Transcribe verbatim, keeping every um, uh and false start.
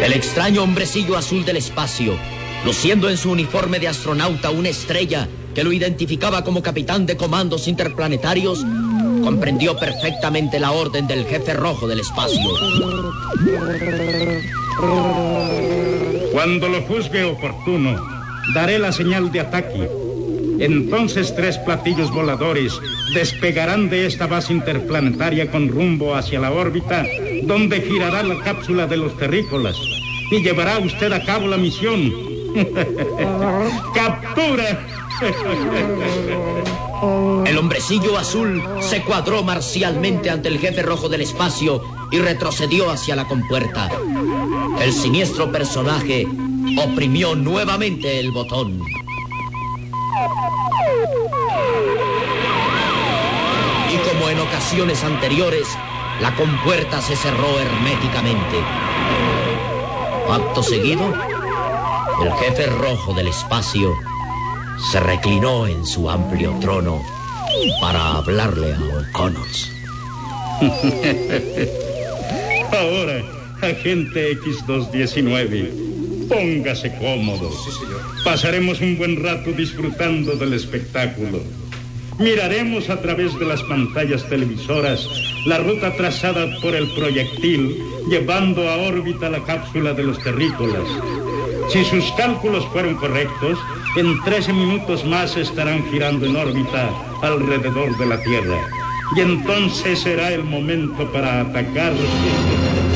El extraño hombrecillo azul del espacio, luciendo en su uniforme de astronauta una estrella que lo identificaba como capitán de comandos interplanetarios, comprendió perfectamente la orden del jefe rojo del espacio. Cuando lo juzgue oportuno, daré la señal de ataque. Entonces tres platillos voladores despegarán de esta base interplanetaria con rumbo hacia la órbita, donde girará la cápsula de los terrícolas y llevará usted a cabo la misión. ¡Captura! El hombrecillo azul se cuadró marcialmente ante el jefe rojo del espacio y retrocedió hacia la compuerta. El siniestro personaje oprimió nuevamente el botón. Y como en ocasiones anteriores, la compuerta se cerró herméticamente. Acto seguido, el jefe rojo del espacio se reclinó en su amplio trono para hablarle a O'Connors. Ahora, agente equis doscientos diecinueve, póngase cómodo. Pasaremos un buen rato disfrutando del espectáculo. Miraremos a través de las pantallas televisoras la ruta trazada por el proyectil, llevando a órbita la cápsula de los terrícolas. Si sus cálculos fueron correctos, en trece minutos más estarán girando en órbita alrededor de la Tierra. Y entonces será el momento para atacar.